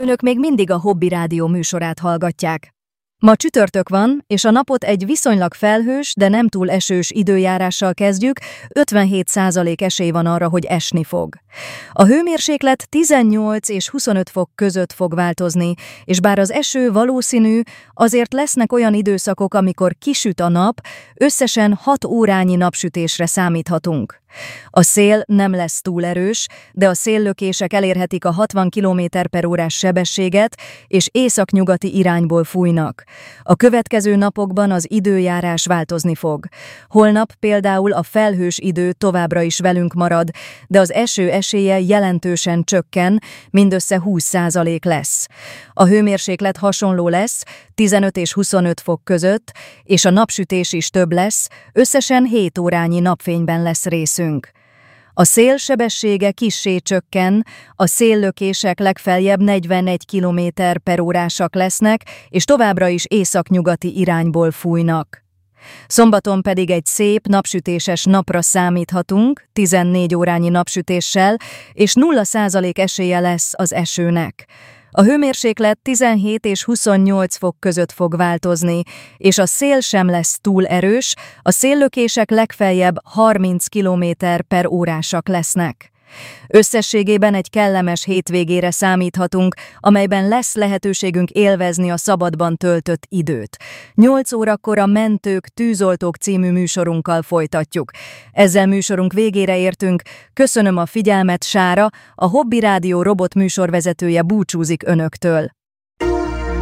Önök még mindig a Hobby Rádió műsorát hallgatják. Ma csütörtök van, és a napot egy viszonylag felhős, de nem túl esős időjárással kezdjük, 57% esély van arra, hogy esni fog. A hőmérséklet 18 és 25 fok között fog változni, és bár az eső valószínű, azért lesznek olyan időszakok, amikor kisüt a nap, összesen 6 órányi napsütésre számíthatunk. A szél nem lesz túl erős, de a széllökések elérhetik a 60 km/órás sebességet, és északnyugati irányból fújnak. A következő napokban az időjárás változni fog. Holnap például a felhős idő továbbra is velünk marad, de az eső esélye jelentősen csökken, mindössze 20% lesz. A hőmérséklet hasonló lesz, 15 és 25 fok között, és a napsütés is több lesz, összesen 7 órányi napfényben lesz részünk. A szél sebessége kissé csökken, a széllökések legfeljebb 41 km/órásak lesznek, és továbbra is északnyugati irányból fújnak. Szombaton pedig egy szép, napsütéses napra számíthatunk, 14 órányi napsütéssel, és 0% esélye lesz az esőnek. A hőmérséklet 17 és 28 fok között fog változni, és a szél sem lesz túl erős, a széllökések legfeljebb 30 km/órásak lesznek. Összességében egy kellemes hétvégére számíthatunk, amelyben lesz lehetőségünk élvezni a szabadban töltött időt. 8 órakor a Mentők, Tűzoltók című műsorunkkal folytatjuk. Ezzel műsorunk végére értünk. Köszönöm a figyelmet, Sára, a Hobby Rádió robot műsorvezetője búcsúzik önöktől.